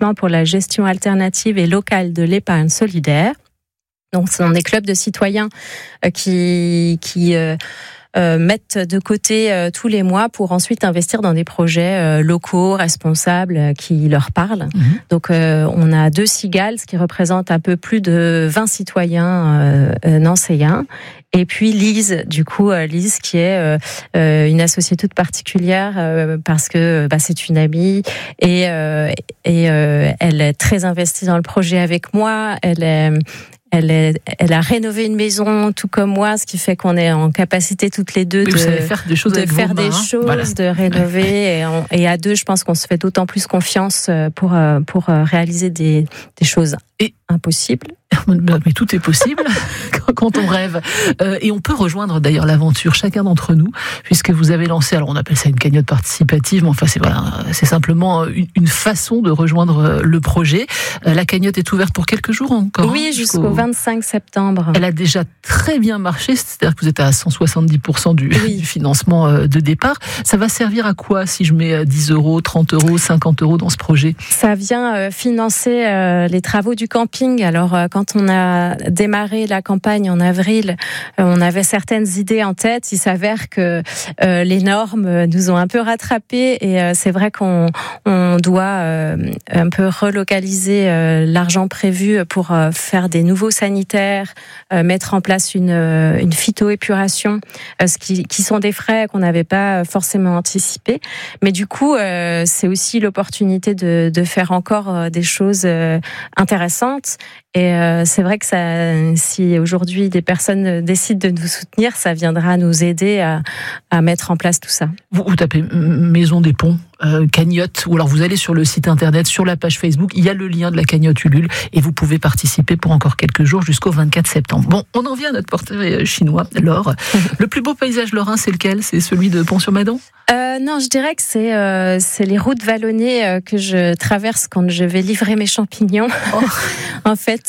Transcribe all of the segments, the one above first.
établissement pour la gestion alternative et locale de l'épargne solidaire. Donc, ce sont des clubs de citoyens qui mettent de côté tous les mois pour ensuite investir dans des projets locaux, responsables, qui leur parlent. Donc, on a 2 cigales, ce qui représente un peu plus de 20 citoyens nancéens. Et puis Lise, Lise qui est une associée toute particulière parce que c'est une amie et elle est très investie dans le projet avec moi. Elle a rénové une maison tout comme moi, ce qui fait qu'on est en capacité toutes les deux de faire des choses, de rénover. Et à 2, je pense qu'on se fait d'autant plus confiance pour réaliser des choses impossibles. Mais tout est possible quand on rêve. Et on peut rejoindre d'ailleurs l'aventure, chacun d'entre nous, puisque vous avez lancé, alors on appelle ça une cagnotte participative, mais enfin c'est simplement une façon de rejoindre le projet. La cagnotte est ouverte pour quelques jours encore. Oui, jusqu'au 25 septembre. Elle a déjà très bien marché, c'est-à-dire que vous êtes à 170% du financement de départ. Ça va servir à quoi si je mets 10 €, 30 €, 50 € dans ce projet ? Ça vient financer les travaux du camping. Alors, quand on a démarré la campagne en avril, on avait certaines idées en tête. Il s'avère que les normes nous ont un peu rattrapés et c'est vrai qu'on doit un peu relocaliser l'argent prévu pour faire des nouveaux sanitaires, mettre en place une phytoépuration, qui sont des frais qu'on n'avait pas forcément anticipés. Mais du coup, c'est aussi l'opportunité de faire encore des choses intéressantes. Et c'est vrai que si aujourd'hui des personnes décident de nous soutenir, ça viendra nous aider à mettre en place tout ça. Vous tapez Maison des Ponts, cagnotte, ou alors vous allez sur le site internet, sur la page Facebook, il y a le lien de la cagnotte Ulule et vous pouvez participer pour encore quelques jours jusqu'au 24 septembre. Bon, on en vient à notre portrait chinois, Laure. Le plus beau paysage lorrain, c'est lequel ? C'est celui de Pont-sur-Madon ? Non, je dirais que c'est les routes vallonnées que je traverse quand je vais livrer mes champignons. Oh. En fait,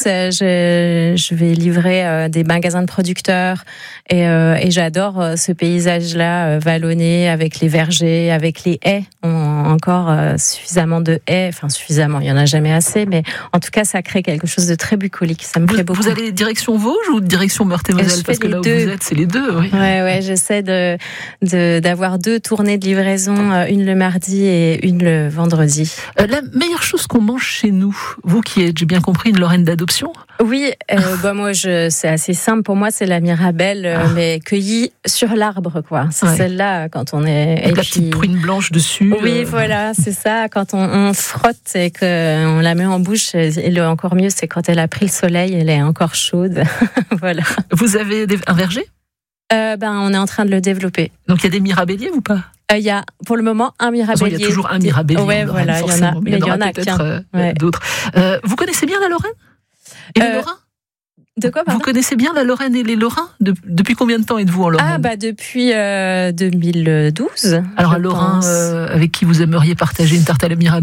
je vais livrer des magasins de producteurs et j'adore ce paysage-là vallonné avec les vergers, avec les haies. Encore suffisamment de haies, enfin suffisamment, il y en a jamais assez, mais en tout cas, ça crée quelque chose de très bucolique. Ça me plaît beaucoup. Vous allez direction Vosges ou direction Meurthe-et-Moselle ? Parce que là où vous êtes, c'est les deux. Oui. Ouais, j'essaie d'avoir 2 tournées de livraison, une le mardi et une le vendredi. La meilleure chose qu'on mange chez nous, vous qui êtes, j'ai bien compris, une Lorraine d'adoption ? Oui, moi c'est assez simple pour moi, c'est la mirabelle, mais cueillie sur l'arbre, quoi. C'est celle-là quand on est. Avec la petite prune blanche dessus. Oui, voilà, c'est ça. Quand on frotte et qu'on la met en bouche, et le encore mieux, c'est quand elle a pris le soleil, elle est encore chaude. Voilà. Vous avez un verger ? On est en train de le développer. Donc il y a des mirabelliers ou pas ? Il y a pour le moment un mirabellier. Il y a toujours un mirabellier. Ouais, voilà, il y en a. Mais il y en a peut-être d'autres. Vous connaissez bien la Lorraine ? Et les Lorrains ? De quoi, pardon ? Vous connaissez bien la Lorraine et les Lorrains ? Depuis combien de temps êtes-vous en Lorraine ? Depuis 2012. Alors un Lorrain avec qui vous aimeriez partager une tarte à la mirabelle ?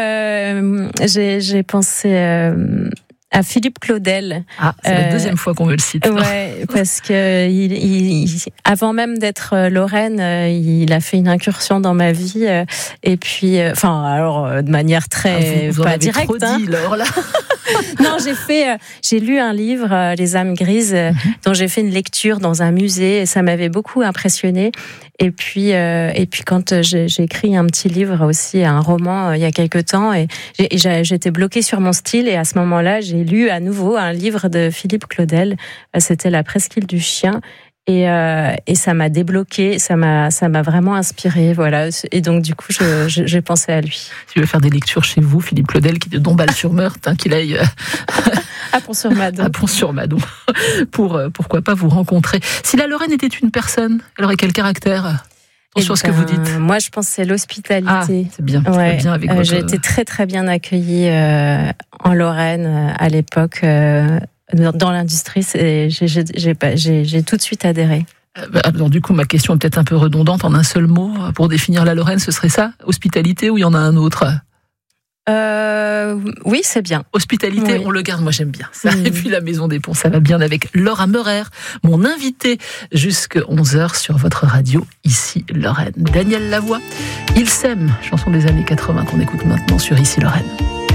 J'ai pensé à Philippe Claudel. C'est la deuxième fois qu'on me le cite. Ouais, parce que avant même d'être Lorraine, il a fait une incursion dans ma vie. Et puis, de manière très vous pas directe. Trop dit, Laure, là. Non, j'ai lu un livre, Les âmes grises, dont j'ai fait une lecture dans un musée et ça m'avait beaucoup impressionnée. Et puis quand j'ai écrit un petit livre aussi, un roman il y a quelque temps, et j'étais bloquée sur mon style et à ce moment-là, j'ai lu à nouveau un livre de Philippe Claudel. C'était La presqu'île du chien. Et ça m'a débloqué, ça m'a vraiment inspiré, voilà. Et donc du coup, j'ai pensé à lui. Si vous voulez faire des lectures chez vous, Philippe Claudel, qui est de Dombasle-sur-Meurthe, qu'il aille à Pont-sur-Madon. À Pont-sur-Madon, pourquoi pas vous rencontrer. Si la Lorraine était une personne, elle aurait quel caractère ? Attention à ce que vous dites. Moi, je pense que c'est l'hospitalité. C'est bien. Ouais. Bien avec votre... J'ai été très très bien accueillie en Lorraine à l'époque. Dans l'industrie, j'ai tout de suite adhéré. Alors du coup, ma question est peut-être un peu redondante. En un seul mot, pour définir la Lorraine, ce serait ça ? Hospitalité, ou il y en a un autre ? Oui, c'est bien. Hospitalité, oui. On le garde, moi j'aime bien ça. Et puis la Maison des Ponts, ça va bien avec Laura Meurer, mon invité jusqu'à 11h sur votre radio, ici Lorraine. Daniel Lavoie, Il s'aime, chanson des années 80 qu'on écoute maintenant sur Ici Lorraine.